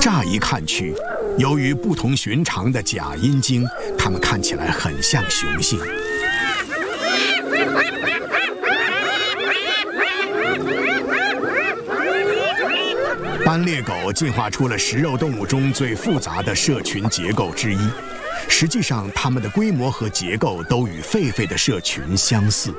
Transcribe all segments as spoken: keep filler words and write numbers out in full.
乍一看去，由于不同寻常的假阴茎，它们看起来很像雄性。斑鬣狗进化出了食肉动物中最复杂的社群结构之一。实际上，它们的规模和结构都与狒狒的社群相似。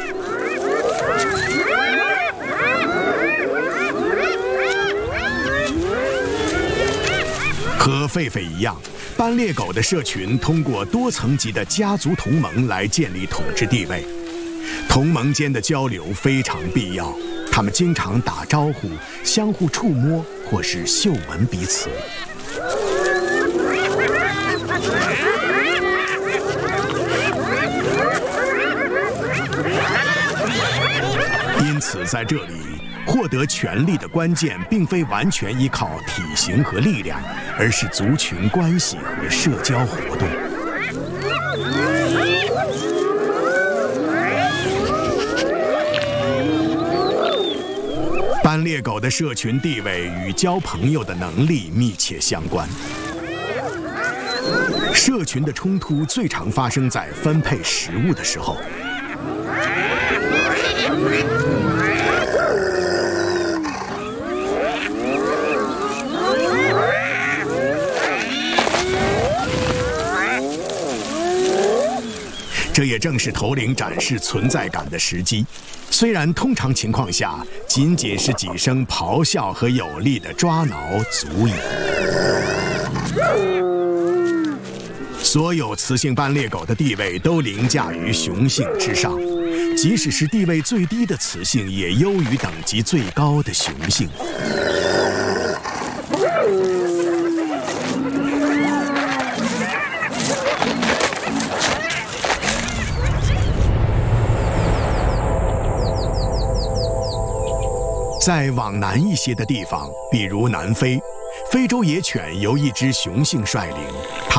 和狒狒一样，斑鬣狗的社群通过多层级的家族同盟来建立统治地位。同盟间的交流非常必要，它们经常打招呼，相互触摸或是嗅闻彼此。因此，在这里，获得权力的关键并非完全依靠体型和力量，而是族群关系和社交活动。斑鬣狗的社群地位与交朋友的能力密切相关。社群的冲突最常发生在分配食物的时候。这也正是头领展示存在感的时机。虽然通常情况下，仅仅是几声咆哮和有力的抓挠足矣。所有雌性斑鬣狗的地位都凌驾于雄性之上，即使是地位最低的雌性，也优于等级最高的雄性。在往南一些的地方，比如南非，非洲野犬由一只雄性率领，它